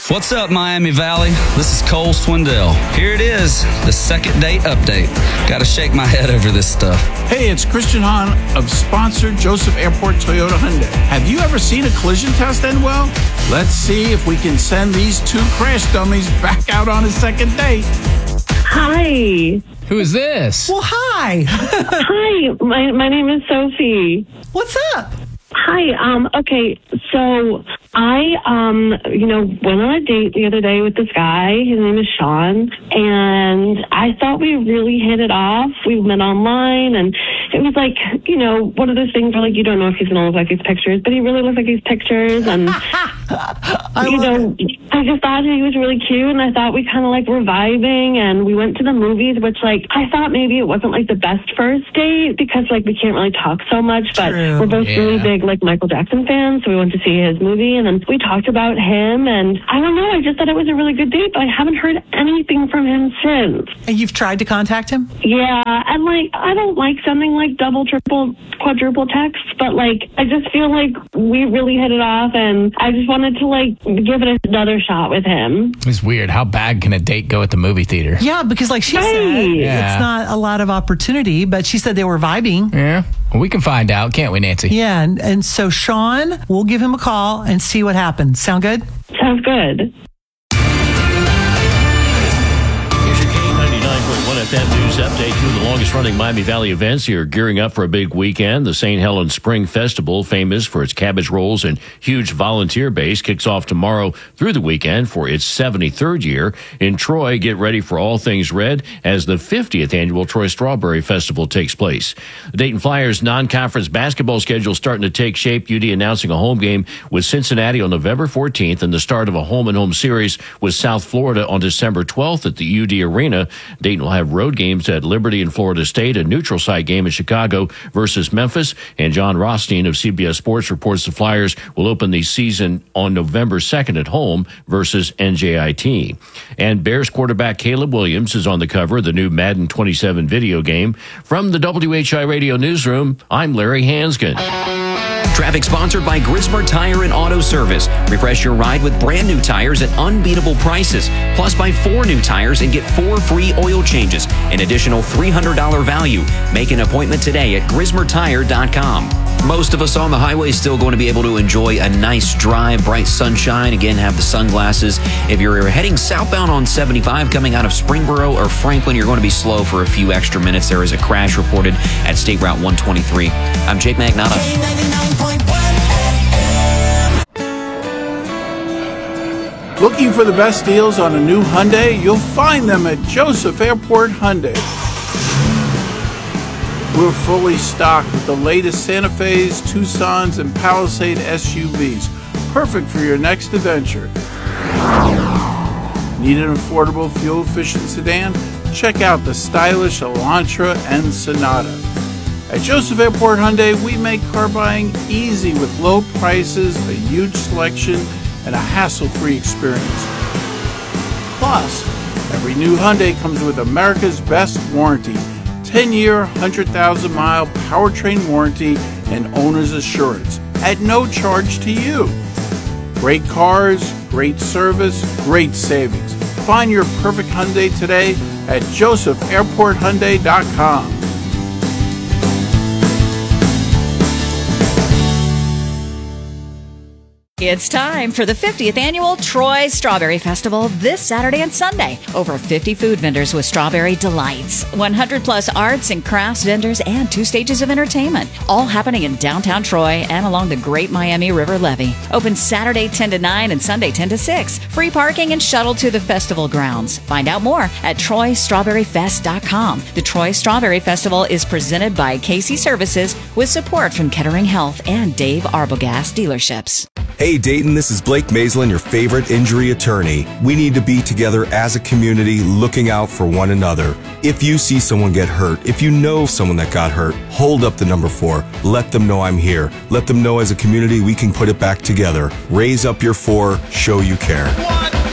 What's up, Miami Valley? This is Cole Swindell. Here it is, the second date update. Gotta shake my head over this stuff. Hey, it's Christian Hahn of sponsored Joseph Airport Toyota Hyundai. Have you ever seen a collision test end well? Let's see if we can send these two crash dummies back out on a second date. Hi. Who is this? Well, hi. Hi. My name is Sophie. What's up? Hi. Okay. So I, went on a date the other day with this guy. His name is Sean. And I thought we really hit it off. We met online and it was like, one of those things where like, you don't know if he's going to look like his pictures, but he really looks like his pictures. And, I just thought he was really cute. And I thought we kind of like were vibing and we went to the movies, which like, I thought maybe it wasn't like the best first date because like we can't really talk so much, but we're both really big like Michael Jackson fans. So we went to see his movie and then we talked about him and I don't know, I just thought it was a really good date, but I haven't heard anything from him since. And you've tried to contact him? Yeah, and like I don't like sending like double, triple, quadruple texts, but like I just feel like we really hit it off and I just wanted to like give it another shot with him. It's weird. How bad can a date go at the movie theater? Yeah, because like she said, it's not a lot of opportunity, but she said they were vibing. Yeah. Well, we can find out, can't we, Nancy? Yeah, and so Sean, we'll give him a call and see what happens. Sound good? Sounds good. Here's your K99.1 FM News Update. Two of the longest-running Miami Valley events here gearing up for a big weekend. The St. Helens Spring Festival, famous for its cabbage rolls and huge volunteer base, kicks off tomorrow through the weekend for its 73rd year. In Troy, get ready for all things red as the 50th annual Troy Strawberry Festival takes place. The Dayton Flyers non-conference basketball schedule starting to take shape. UD announcing a home game with Cincinnati on November 14th and the start of a home-and-home series with South Florida on December 12th at the UD Arena. Dayton will have road games at Liberty and Florida State, a neutral site game in Chicago versus Memphis. And John Rothstein of CBS Sports reports the Flyers will open the season on November 2nd at home versus NJIT. And Bears quarterback Caleb Williams is on the cover of the new Madden 27 video game. From the WHI Radio Newsroom, I'm Larry Hansgen. Traffic sponsored by Grismer Tire and Auto Service. Refresh your ride with brand new tires at unbeatable prices. Plus, buy 4 new tires and get 4 free oil changes. An additional $300 value. Make an appointment today at GrismerTire.com. Most of us on the highway still going to be able to enjoy a nice drive, bright sunshine. Again, have the sunglasses. If you're heading southbound on 75 coming out of Springboro or Franklin, you're going to be slow for a few extra minutes. There is a crash reported at State Route 123. I'm Jake Magnotta. Looking for the best deals on a new Hyundai? You'll find them at Joseph Airport Hyundai. We're fully stocked with the latest Santa Fe's, Tucsons, and Palisade SUVs. Perfect for your next adventure. Need an affordable, fuel-efficient sedan? Check out the stylish Elantra and Sonata. At Joseph Airport Hyundai, we make car buying easy with low prices, a huge selection, and a hassle-free experience. Plus, every new Hyundai comes with America's best warranty. 10-year, 100,000-mile powertrain warranty and owner's assurance at no charge to you. Great cars, great service, great savings. Find your perfect Hyundai today at josephairporthyundai.com. It's time for the 50th annual Troy Strawberry Festival this Saturday and Sunday. Over 50 food vendors with strawberry delights, 100 plus arts and crafts vendors, and 2 stages of entertainment. All happening in downtown Troy and along the Great Miami River Levee. Open Saturday 10 to 9 and Sunday 10 to 6. Free parking and shuttle to the festival grounds. Find out more at TroyStrawberryFest.com. The Troy Strawberry Festival is presented by Casey Services with support from Kettering Health and Dave Arbogast Dealerships. Hey Dayton, this is Blake Maislin, your favorite injury attorney. We need to be together as a community looking out for one another. If you see someone get hurt, if you know someone that got hurt, hold up the number 4. Let them know I'm here. Let them know as a community we can put it back together. Raise up your 4, show you care.